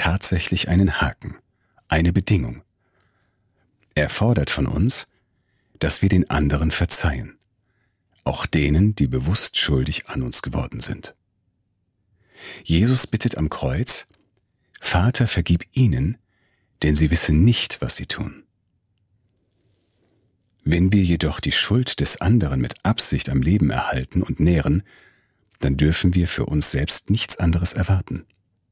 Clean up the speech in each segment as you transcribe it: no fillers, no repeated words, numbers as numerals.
tatsächlich einen Haken, eine Bedingung. Er fordert von uns, dass wir den anderen verzeihen, auch denen, die bewusst schuldig an uns geworden sind. Jesus bittet am Kreuz: Vater, vergib ihnen, denn sie wissen nicht, was sie tun. Wenn wir jedoch die Schuld des anderen mit Absicht am Leben erhalten und nähren, dann dürfen wir für uns selbst nichts anderes erwarten.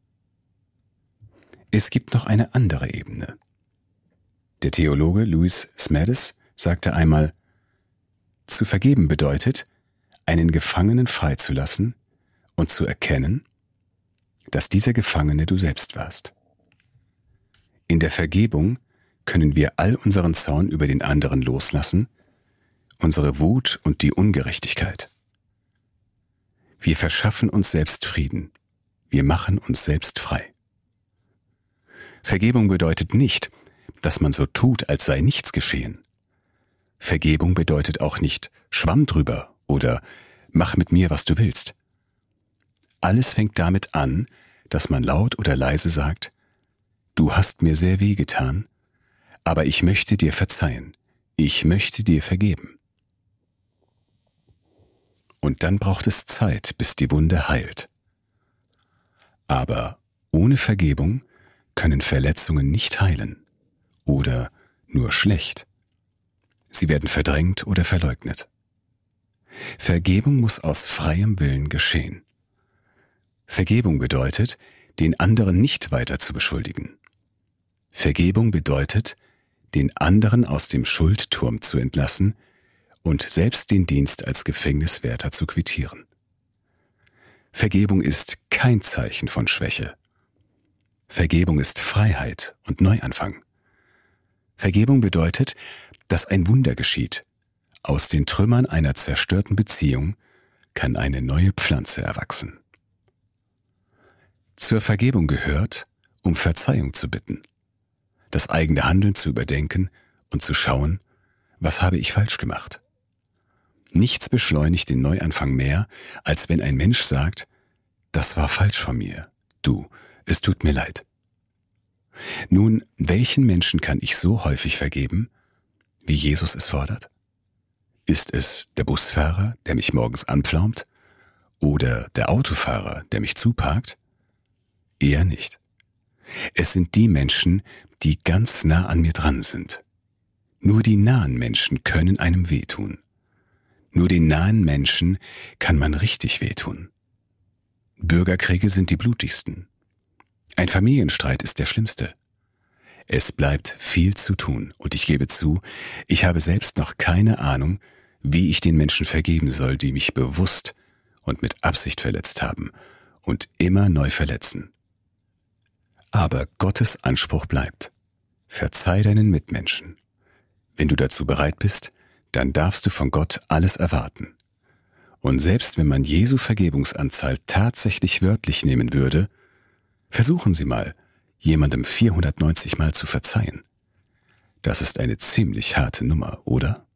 Es gibt noch eine andere Ebene. Der Theologe Louis Smedes sagte einmal: Zu vergeben bedeutet, einen Gefangenen freizulassen und zu erkennen, dass dieser Gefangene du selbst warst. In der Vergebung können wir all unseren Zorn über den anderen loslassen, unsere Wut und die Ungerechtigkeit. Wir verschaffen uns selbst Frieden. Wir machen uns selbst frei. Vergebung bedeutet nicht, dass man so tut, als sei nichts geschehen. Vergebung bedeutet auch nicht Schwamm drüber oder mach mit mir, was du willst. Alles fängt damit an, dass man laut oder leise sagt: Du hast mir sehr wehgetan, aber ich möchte dir verzeihen. Ich möchte dir vergeben. Und dann braucht es Zeit, bis die Wunde heilt. Aber ohne Vergebung können Verletzungen nicht heilen oder nur schlecht. Sie werden verdrängt oder verleugnet. Vergebung muss aus freiem Willen geschehen. Vergebung bedeutet, den anderen nicht weiter zu beschuldigen. Vergebung bedeutet, den anderen aus dem Schuldturm zu entlassen und selbst den Dienst als Gefängniswärter zu quittieren. Vergebung ist kein Zeichen von Schwäche. Vergebung ist Freiheit und Neuanfang. Vergebung bedeutet, dass ein Wunder geschieht. Aus den Trümmern einer zerstörten Beziehung kann eine neue Pflanze erwachsen. Zur Vergebung gehört, um Verzeihung zu bitten, das eigene Handeln zu überdenken und zu schauen, was habe ich falsch gemacht. Nichts beschleunigt den Neuanfang mehr, als wenn ein Mensch sagt: Das war falsch von mir. Du, es tut mir leid. Nun, welchen Menschen kann ich so häufig vergeben, wie Jesus es fordert? Ist es der Busfahrer, der mich morgens anpflaumt? Oder der Autofahrer, der mich zuparkt? Eher nicht. Es sind die Menschen, die ganz nah an mir dran sind. Nur die nahen Menschen können einem wehtun. Nur den nahen Menschen kann man richtig wehtun. Bürgerkriege sind die blutigsten. Ein Familienstreit ist der schlimmste. Es bleibt viel zu tun und ich gebe zu, ich habe selbst noch keine Ahnung, wie ich den Menschen vergeben soll, die mich bewusst und mit Absicht verletzt haben und immer neu verletzen. Aber Gottes Anspruch bleibt: Verzeih deinen Mitmenschen. Wenn du dazu bereit bist, dann darfst du von Gott alles erwarten. Und selbst wenn man Jesu Vergebungsanzahl tatsächlich wörtlich nehmen würde, versuchen Sie mal, jemandem 490 Mal zu verzeihen. Das ist eine ziemlich harte Nummer, oder?